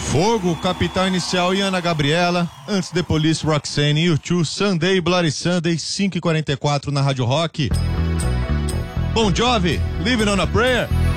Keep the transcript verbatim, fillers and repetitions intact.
Fogo, Capital Inicial e Ana Gabriela, antes The Police, Roxanne e U dois, Sunday, Bloody Sunday, cinco e quarenta e quatro na Rádio Rock. Bon Jovi, Living on a Prayer.